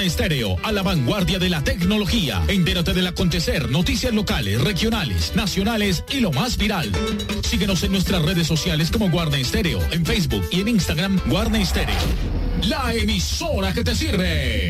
Guardia Estéreo, a la vanguardia de la tecnología. Entérate del acontecer, noticias locales, regionales, nacionales y lo más viral. Síguenos en nuestras redes sociales como Guardia Estéreo, en Facebook y en Instagram Guardia Estéreo. La emisora que te sirve.